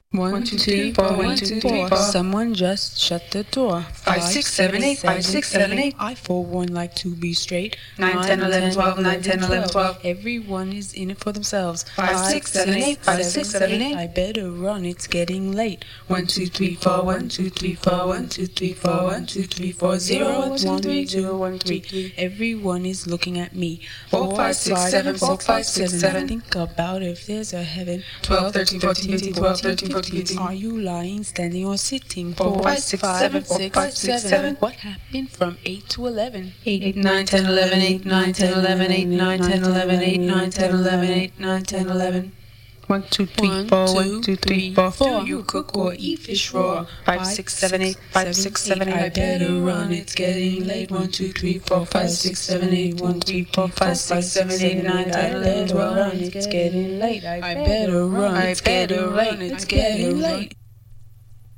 1, 2, 3, 4, 1, 2, 3, 4. Someone just shut the door. 5, 6, 7, 8, 5, 6, 7, 8. I for one like to be straight. 9, 10, 11, 12, 9, 10, 11, 12. Everyone is in it for themselves. 5, 6, 7, 8, 5, 6, 7, 8. I better run, it's getting late. 1, 2, 3, 4, 1, 2, 3, 4, 1, 2, 3, 4, 1, 2, 3, 4, 0, 1, 2, 3, 0, 1, 3. Everyone is looking at me. 4, 5, 6, 7, 4, 5, 6, 7. Think about if there's a heaven. 12, 13, 14, 15, 12, 13, 14, 15. Are you lying, standing, or sitting? 4, 5, 6, 7, 4, 5, 6, 7. What happened from 8 to 11? 8, 9, 10, 11, 8, 9, 10, 11, 8, 9, 10, 11, 8, 9, 10, 11, 8, 9, 10, 11. 1, 2, 3, 4, 1, 2, 3, 4. Do you cook or eat fish raw? 5, 6, 7, 8, 5, 6, 7, 8. I better run, it's getting late. 1, 2, 3, 4, 5, 6, 7, 8. 1, 3, 4, 5, 6, 7, 8, 9, 10, 11, 12. It's getting late. I better run, it's getting late.